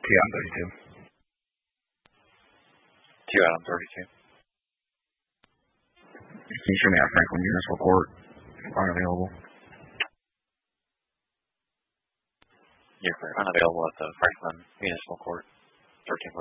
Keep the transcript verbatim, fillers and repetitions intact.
T item thirty-two. T item thirty-two. Can you show me at Franklin Municipal Court? Unavailable. Yes, sir. Unavailable at the Franklin Municipal Court. thirteen